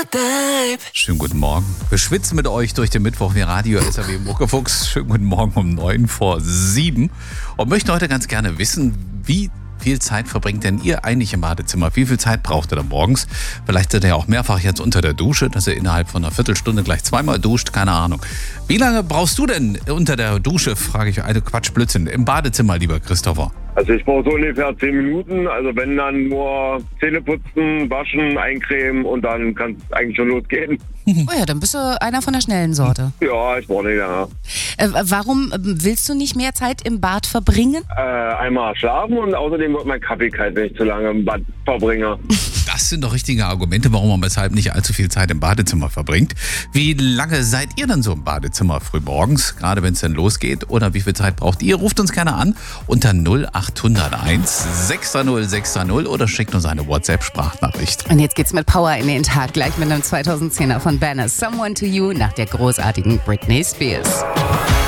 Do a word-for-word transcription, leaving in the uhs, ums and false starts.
Schönen guten Morgen. Wir schwitzen mit euch durch den Mittwoch wie Radio S R W Muckefuchs. Schönen guten Morgen um neun vor sieben. Und möchten heute ganz gerne wissen, wie viel Zeit verbringt denn ihr eigentlich im Badezimmer? Wie viel Zeit braucht ihr da morgens? Vielleicht seid ihr ja auch mehrfach jetzt unter der Dusche, dass ihr innerhalb von einer Viertelstunde gleich zweimal duscht, keine Ahnung. Wie lange brauchst du denn unter der Dusche, frage ich, eine Quatsch, Blödsinn, im Badezimmer, lieber Christopher? Also ich brauche so ungefähr zehn Minuten, also wenn dann nur Zähne putzen, waschen, eincremen und dann kann es eigentlich schon losgehen. Oh ja, dann bist du einer von der schnellen Sorte. Ja, ich brauche nicht länger. Äh, warum willst du nicht mehr Zeit im Bad verbringen? Äh, einmal schlafen und außerdem wird mein Kaffee kalt, wenn ich zu lange im Bad verbringe. Das sind doch richtige Argumente, warum man weshalb nicht allzu viel Zeit im Badezimmer verbringt. Wie lange seid ihr denn so im Badezimmer frühmorgens, gerade wenn es denn losgeht? Oder wie viel Zeit braucht ihr? Ruft uns gerne an unter null acht null eins sechs drei null sechs drei null oder schickt uns eine WhatsApp-Sprachnachricht. Und jetzt geht's mit Power in den Tag, gleich mit einem zweitausendzehner von Banner, Someone to You, nach der großartigen Britney Spears.